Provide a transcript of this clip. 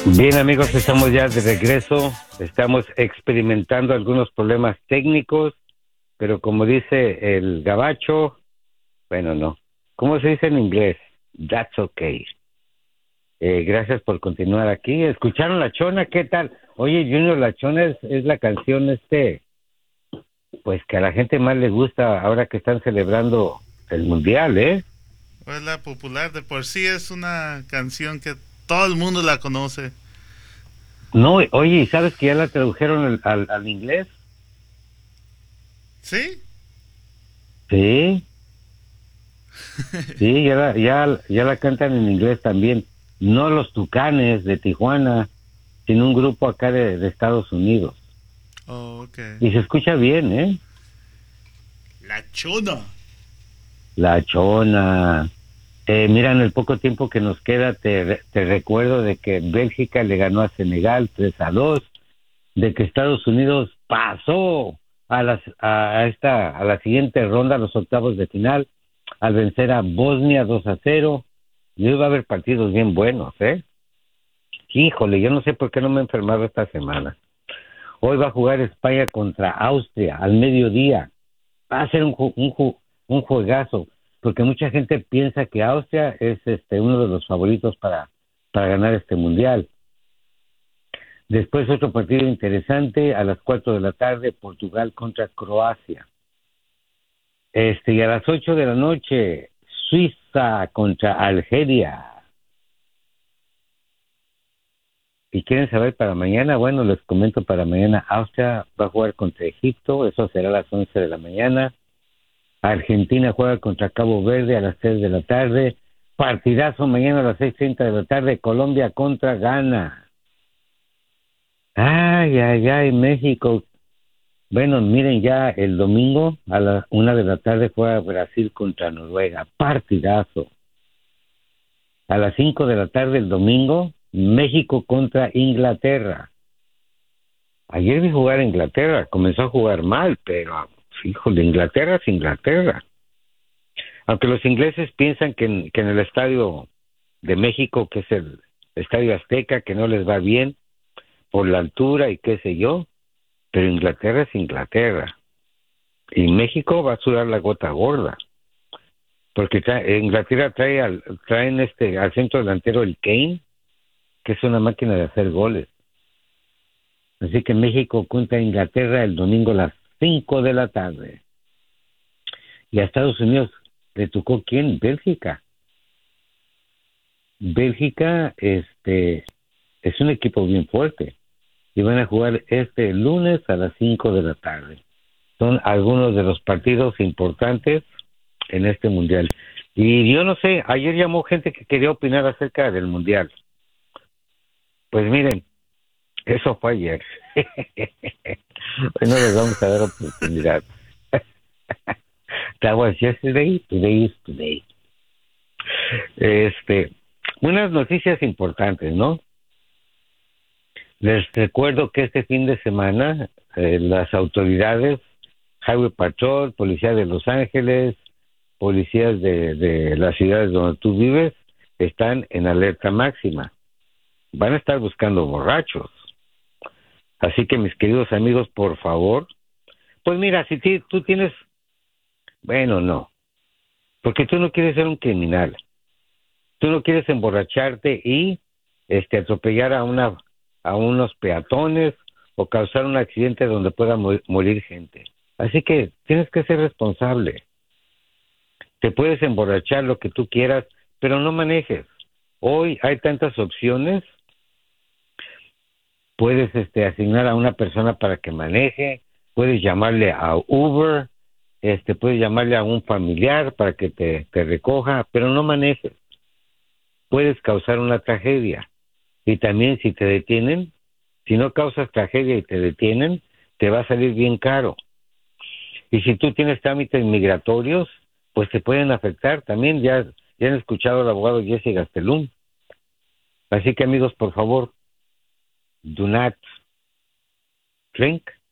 Bien, amigos, estamos ya de regreso. Estamos experimentando algunos problemas técnicos, pero como dice el gabacho, bueno, no. ¿Cómo se dice en inglés? That's okay. Gracias por continuar aquí. ¿Escucharon La Chona? ¿Qué tal? Oye, Junior, La Chona es la canción pues que a la gente más le gusta ahora que están celebrando el Mundial, ¿eh? Pues la popular de por sí es una canción que todo el mundo la conoce. No, oye, ¿y sabes que ya la tradujeron al inglés? ¿Sí? Sí. Sí, ya la cantan en inglés también. No los Tucanes de Tijuana, sino un grupo acá de Estados Unidos. Oh, ok. Y se escucha bien, ¿eh? La Chona. La Chona. Mira, en el poco tiempo que nos queda, te recuerdo de que Bélgica le ganó a Senegal 3-2, de que Estados Unidos pasó a la siguiente ronda, a los octavos de final, al vencer a Bosnia 2-0. Y hoy va a haber partidos bien buenos, ¿eh? Híjole, yo no sé por qué no me he enfermado esta semana. Hoy va a jugar España contra Austria al mediodía. Va a ser un juegazo, porque mucha gente piensa que Austria es uno de los favoritos para ganar este mundial. Después otro partido interesante a las 4 de la tarde, Portugal contra Croacia. Y a las 8 de la noche, Suiza contra Algeria. Si quieren saber para mañana, bueno, les comento para mañana. Austria va a jugar contra Egipto, eso será a las 11 de la mañana. Argentina juega contra Cabo Verde a las 3 de la tarde. Partidazo mañana a las 6:30 de la tarde, Colombia contra Ghana. Ay, ay, ay, México. Bueno, miren, ya el domingo a la 1 de la tarde juega Brasil contra Noruega. Partidazo. A las 5 de la tarde el domingo, México contra Inglaterra. Ayer vi jugar a Inglaterra, comenzó a jugar mal, pero híjole, Inglaterra es Inglaterra. Aunque los ingleses piensan que en el estadio de México, que es el estadio Azteca, que no les va bien por la altura y qué sé yo, pero Inglaterra es Inglaterra. Y México va a sudar la gota gorda, porque Inglaterra traen al centro delantero el Kane, que es una máquina de hacer goles. Así que México contra Inglaterra el domingo a las 5 de la tarde. Y a Estados Unidos le tocó ¿quién? Bélgica. Bélgica es un equipo bien fuerte y van a jugar este lunes a las 5 de la tarde. Son algunos de los partidos importantes en este mundial. Y yo no sé, ayer llamó gente que quería opinar acerca del mundial. Pues miren, eso fue ayer. Hoy no les vamos a dar oportunidad. That was yesterday, today is today. Este, Unas noticias importantes, ¿no? Les recuerdo que este fin de semana las autoridades, Highway Patrol, Policía de Los Ángeles, policías de las ciudades donde tú vives, están en alerta máxima. Van a estar buscando borrachos. Así que mis queridos amigos, por favor, pues mira, si tú tienes, bueno, no, porque tú no quieres ser un criminal. Tú no quieres emborracharte y atropellar a unos peatones o causar un accidente donde pueda morir gente. Así que tienes que ser responsable. Te puedes emborrachar lo que tú quieras, pero no manejes. Hoy hay tantas opciones. Puedes asignar a una persona para que maneje, puedes llamarle a Uber, puedes llamarle a un familiar para que te recoja, pero no manejes. Puedes causar una tragedia. Y también si te detienen, si no causas tragedia y te detienen, te va a salir bien caro. Y si tú tienes trámites migratorios, pues te pueden afectar. También ya han escuchado al abogado Jesse Gastelum. Así que amigos, por favor, do not drink